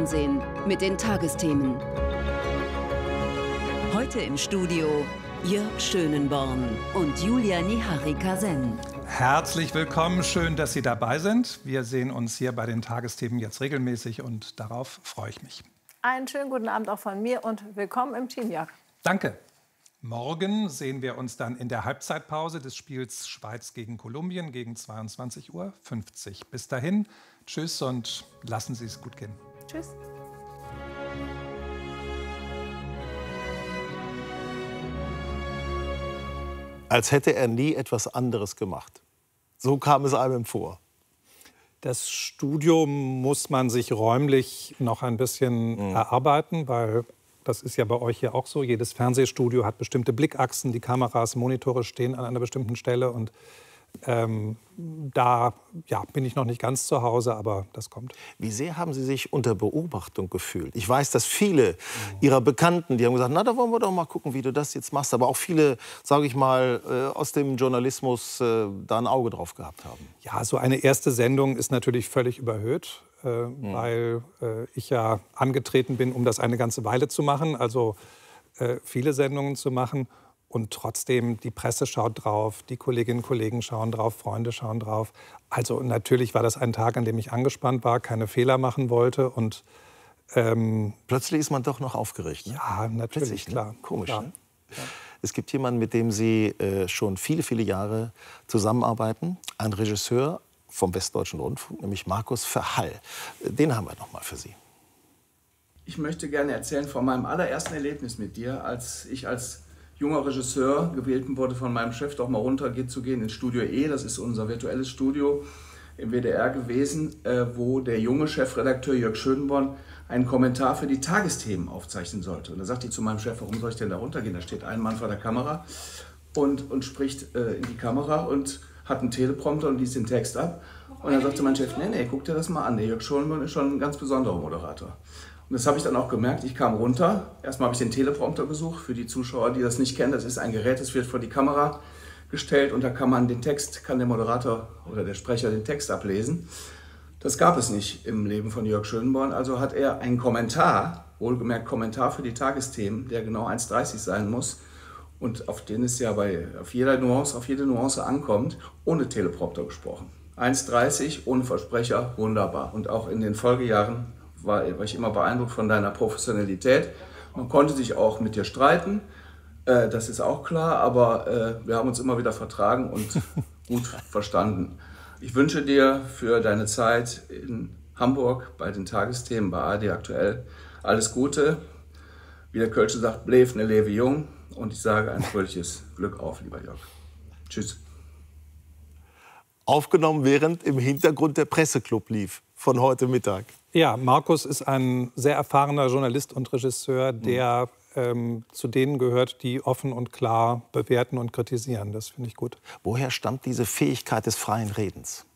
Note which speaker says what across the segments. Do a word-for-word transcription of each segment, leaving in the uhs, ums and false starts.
Speaker 1: Fernsehen mit den Tagesthemen. Heute im Studio Jörg Schönenborn und Julia Niharika-Sen.
Speaker 2: Herzlich willkommen, schön, dass Sie dabei sind. Wir sehen uns hier bei den Tagesthemen jetzt regelmäßig und darauf freue ich mich.
Speaker 3: Einen schönen guten Abend auch von mir und willkommen im Team, Jörg.
Speaker 2: Danke. Morgen sehen wir uns dann in der Halbzeitpause des Spiels Schweiz gegen Kolumbien gegen zweiundzwanzig Uhr fünfzig. Bis dahin, tschüss und lassen Sie es gut gehen.
Speaker 3: Tschüss.
Speaker 4: Als hätte er nie etwas anderes gemacht. So kam es einem vor.
Speaker 2: Das Studio muss man sich räumlich noch ein bisschen mhm. erarbeiten, weil das ist ja bei euch hier auch so. Jedes Fernsehstudio hat bestimmte Blickachsen, die Kameras, Monitore stehen an einer bestimmten Stelle. Und ähm, da ja, bin ich noch nicht ganz zu Hause, aber das kommt.
Speaker 4: Wie sehr haben Sie sich unter Beobachtung gefühlt? Ich weiß, dass viele mhm. Ihrer Bekannten, die haben gesagt, na, da wollen wir doch mal gucken, wie du das jetzt machst. Aber auch viele, sage ich mal, äh, aus dem Journalismus äh, da ein Auge drauf gehabt haben.
Speaker 2: Ja, so eine erste Sendung ist natürlich völlig überhöht. Äh, mhm. weil äh, ich ja angetreten bin, um das eine ganze Weile zu machen, also äh, viele Sendungen zu machen. Und trotzdem, die Presse schaut drauf, die Kolleginnen und Kollegen schauen drauf, Freunde schauen drauf. Also natürlich war das ein Tag, an dem ich angespannt war, keine Fehler machen wollte. Und ähm,
Speaker 4: plötzlich ist man doch noch aufgeregt. Ne?
Speaker 2: Ja, natürlich,
Speaker 4: plötzlich,
Speaker 2: klar.
Speaker 4: Ne? Komisch,
Speaker 2: klar.
Speaker 4: Ne? Ja. Es gibt jemanden, mit dem Sie äh, schon viele, viele Jahre zusammenarbeiten. Ein Regisseur vom Westdeutschen Rundfunk, nämlich Markus Verhall. Den haben wir noch mal für Sie.
Speaker 5: Ich möchte gerne erzählen von meinem allerersten Erlebnis mit dir, als ich als junger Regisseur gewählt wurde von meinem Chef, doch mal runter zu gehen ins Studio E. Das ist unser virtuelles Studio im W D R gewesen, wo der junge Chefredakteur Jörg Schönenborn einen Kommentar für die Tagesthemen aufzeichnen sollte. Und da sagte ich zu meinem Chef, warum soll ich denn da runtergehen? Da steht ein Mann vor der Kamera und, und spricht äh, in die Kamera und hat einen Teleprompter und liest den Text ab. Und dann sagte mein Chef, nee, nee, guck dir das mal an. Der Jörg Schönenborn ist schon ein ganz besonderer Moderator. Und das habe ich dann auch gemerkt. Ich kam runter. Erstmal habe ich den Teleprompter gesucht. Für die Zuschauer, die das nicht kennen, das ist ein Gerät, das wird vor die Kamera gestellt. Und da kann man den Text, kann der Moderator oder der Sprecher den Text ablesen. Das gab es nicht im Leben von Jörg Schönenborn. Also hat er einen Kommentar, wohlgemerkt Kommentar für die Tagesthemen, der genau eins dreißig sein muss. Und auf den es ja bei, auf, jeder Nuance, auf jede Nuance ankommt, ohne Teleprompter gesprochen. eins dreißig, ohne Versprecher, wunderbar. Und auch in den Folgejahren war, war ich immer beeindruckt von deiner Professionalität. Man konnte sich auch mit dir streiten, äh, das ist auch klar, aber äh, wir haben uns immer wieder vertragen und gut verstanden. Ich wünsche dir für deine Zeit in Hamburg bei den Tagesthemen bei A R D aktuell alles Gute. Wie der Kölsche sagt, bleef ne Lewe jung. Und ich sage ein fröhliches Glück auf, lieber Jörg. Tschüss.
Speaker 4: Aufgenommen, während im Hintergrund der Presseclub lief, von heute Mittag.
Speaker 2: Ja, Markus ist ein sehr erfahrener Journalist und Regisseur, der mhm. ähm, zu denen gehört, die offen und klar bewerten und kritisieren. Das finde ich gut.
Speaker 4: Woher stammt diese Fähigkeit des freien Redens?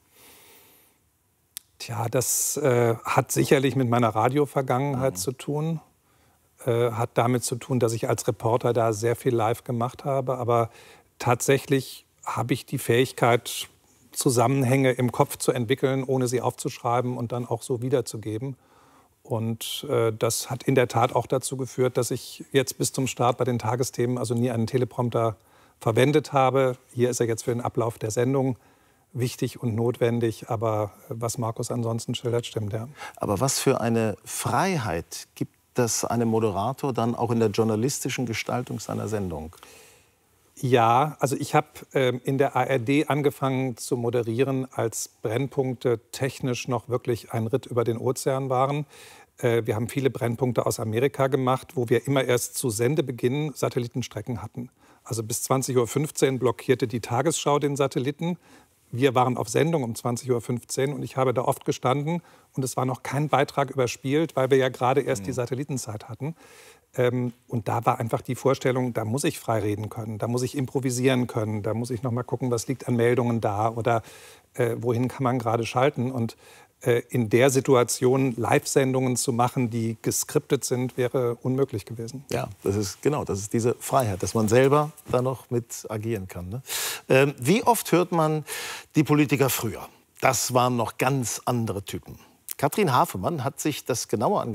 Speaker 2: Tja, das äh, hat sicherlich mit meiner Radio-Vergangenheit mhm. zu tun. Äh, hat damit zu tun, dass ich als Reporter da sehr viel live gemacht habe. Aber tatsächlich habe ich die Fähigkeit, Zusammenhänge im Kopf zu entwickeln, ohne sie aufzuschreiben und dann auch so wiederzugeben. Und äh, das hat in der Tat auch dazu geführt, dass ich jetzt bis zum Start bei den Tagesthemen also nie einen Teleprompter verwendet habe. Hier ist er jetzt für den Ablauf der Sendung wichtig und notwendig. Aber was Markus ansonsten schildert, stimmt, ja.
Speaker 4: Aber was für eine Freiheit gibt das einem Moderator dann auch in der journalistischen Gestaltung seiner Sendung?
Speaker 2: Ja, also ich habe ähm, in der A R D angefangen zu moderieren, als Brennpunkte technisch noch wirklich ein Ritt über den Ozean waren. Äh, wir haben viele Brennpunkte aus Amerika gemacht, wo wir immer erst zu Sendebeginn Satellitenstrecken hatten. Also bis zwanzig Uhr fünfzehn blockierte die Tagesschau den Satelliten. Wir waren auf Sendung um zwanzig Uhr fünfzehn und ich habe da oft gestanden und es war noch kein Beitrag überspielt, weil wir ja gerade erst mhm. die Satellitenzeit hatten. Ähm, und da war einfach die Vorstellung, da muss ich frei reden können, da muss ich improvisieren können, da muss ich noch mal gucken, was liegt an Meldungen da oder äh, wohin kann man gerade schalten. Und äh, in der Situation Live-Sendungen zu machen, die geskriptet sind, wäre unmöglich gewesen.
Speaker 4: Ja, das ist genau, das ist diese Freiheit, dass man selber da noch mit agieren kann. Ne? Ähm, wie oft hört man die Politiker früher? Das waren noch ganz andere Typen. Katrin Hafemann hat sich das genauer angeschaut.